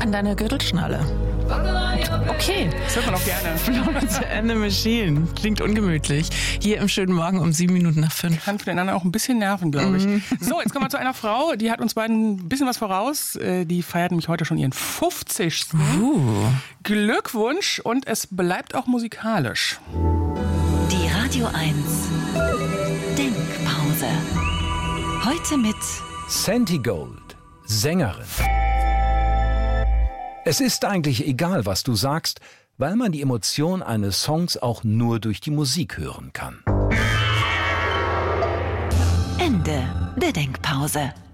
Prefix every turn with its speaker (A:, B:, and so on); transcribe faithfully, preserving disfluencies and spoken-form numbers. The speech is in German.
A: an deiner Gürtelschnalle. Okay.
B: Das hört man auch gerne.
A: Florence and the Machine. Klingt ungemütlich. Hier im schönen Morgen um sieben Minuten nach fünf.
B: Kann miteinander auch ein bisschen nerven, glaube ich. Mm. So, jetzt kommen wir zu einer Frau, die hat uns beiden ein bisschen was voraus. Die feiert nämlich heute schon ihren fünfzigsten
A: Uh.
B: Glückwunsch und es bleibt auch musikalisch.
C: Die Radio eins Denkpause. Heute mit
D: Santi Gold, Sängerin. Es ist eigentlich egal, was du sagst, weil man die Emotion eines Songs auch nur durch die Musik hören kann.
C: Ende der Denkpause.